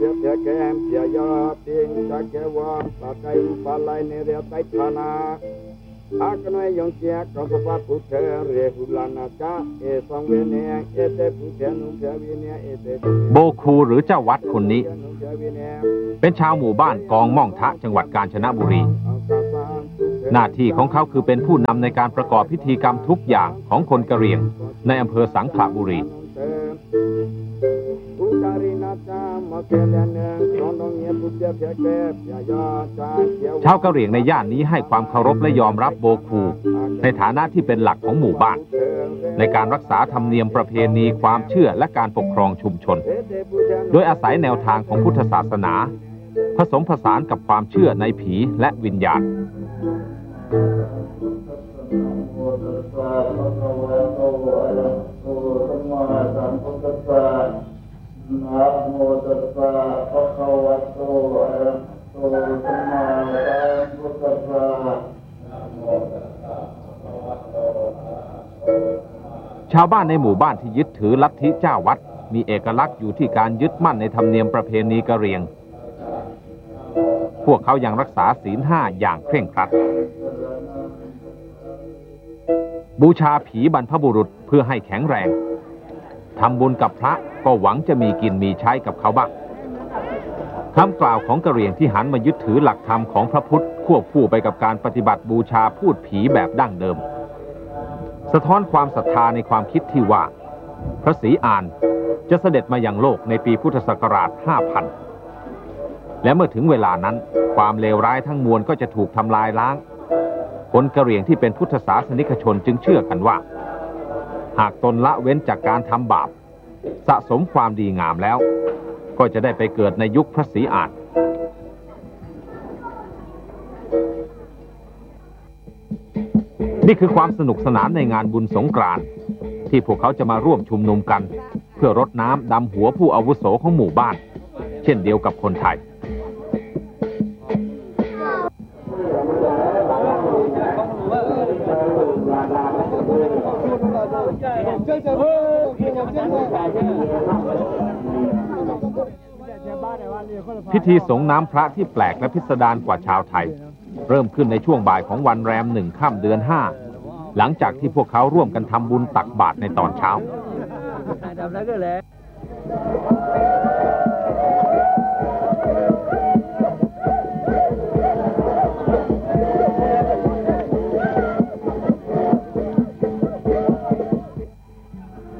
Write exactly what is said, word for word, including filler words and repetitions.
เสียแก่เสียยอติงจะแก่วามปากไก่ปลาไหลในเรียไตธนาอากน้อยยงเสียกองสภาผู้เธอเรหุลานาจาเอสังเวเนียเอเตผู้เธอนุเทวิเนียเอเตโบคูหรือเจ้าวัดคนนี้เป็นชาวหมู่บ้านกองม่องทะจังหวัดกาญจนบุรีหน้าที่ของเขาคือเป็นผู้นำในการประกอบพิธีกรรมทุกอย่างของคนกะเหรี่ยงในอำเภอสังขละบุรีชาวกะเหรี่ยงในย่านนี้ให้ความเคารพและยอมรับโบคูในฐานะที่เป็นหลักของหมู่บ้านในการรักษาธรรมเนียมประเพณีความเชื่อและการปกครองชุมชนโดยอาศัยแนวทางของพุทธศาสนาผสมผสานกับความเชื่อในผีและวิญญาณนะโมตัสสะภะคะวะโตอะระหะโตสัมมาสัมพุทธัสสะนะโมตัสสะภะคะวะโตอะระหะโตชาวบ้านในหมู่บ้านที่ยึดถือลัทธิเจ้าวัดมีเอกลักษณ์อยู่ที่การยึดมั่นในธรรมเนียมประเพณีกะเหรี่ยงพวกเขายังรักษาศีลห้าอย่างเคร่งครัดบูชาผีบรรพบุรุษเพื่อให้แข็งแรงทำบุญกับพระก็หวังจะมีกินมีใช้กับเขาบ้างคำกล่าวของกะเหรี่ยงที่หันมายึดถือหลักธรรมของพระพุทธควบคู่ไปกับการปฏิบัติบูชาพูดผีแบบดั้งเดิมสะท้อนความศรัทธาในความคิดที่ว่าพระศรีอานจะเสด็จมายังโลกในปีพุทธศักราช ห้าพัน และเมื่อถึงเวลานั้นความเลวร้ายทั้งมวลก็จะถูกทำลายล้างคนกะเหรี่ยงที่เป็นพุทธศาสนิกชนจึงเชื่อกันว่าหากตนละเว้นจากการทำบาปสะสมความดีงามแล้วก็จะได้ไปเกิดในยุคพระศรีอานนี่คือความสนุกสนานในงานบุญสงกรานต์ที่พวกเขาจะมาร่วมชุมนุมกันเพื่อรดน้ำดำหัวผู้อาวุโสของหมู่บ้านเช่นเดียวกับคนไทยพิธีสงน้ำพระที่แปลกและพิสดารกว่าชาวไทยเริ่มขึ้นในช่วงบ่ายของวันแรมหนึ่งค่ำเดือนห้าหลังจากที่พวกเขาร่วมกันทำบุญตักบาตรในตอนเช้า